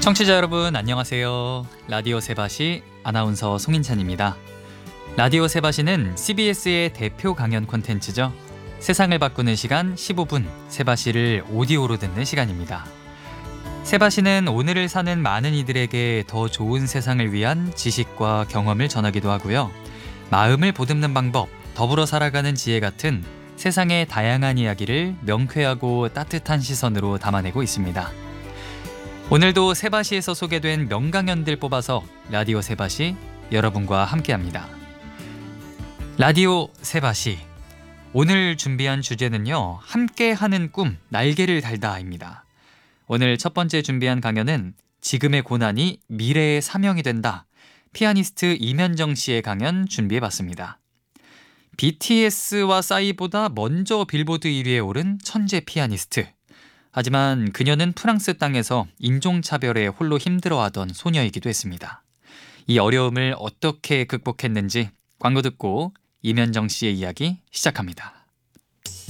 청취자 여러분 안녕하세요. 라디오 세바시 아나운서 송인찬입니다. 라디오 세바시는 CBS의 대표 강연 콘텐츠죠. 세상을 바꾸는 시간 15분 세바시를 오디오로 듣는 시간입니다. 세바시는 오늘을 사는 많은 이들에게 더 좋은 세상을 위한 지식과 경험을 전하기도 하고요. 마음을 보듬는 방법, 더불어 살아가는 지혜 같은 세상의 다양한 이야기를 명쾌하고 따뜻한 시선으로 담아내고 있습니다. 오늘도 세바시에서 소개된 명강연들 뽑아서 라디오 세바시 여러분과 함께합니다. 라디오 세바시 오늘 준비한 주제는요, 함께하는 꿈 날개를 달다입니다. 오늘 첫 번째 준비한 강연은 지금의 고난이 미래의 사명이 된다. 피아니스트 이면정 씨의 강연 준비해봤습니다. BTS와 싸이보다 먼저 빌보드 1위에 오른 천재 피아니스트. 하지만 그녀는 프랑스 땅에서 인종차별에 홀로 힘들어하던 소녀이기도 했습니다. 이 어려움을 어떻게 극복했는지 광고 듣고 이면정 씨의 이야기 시작합니다.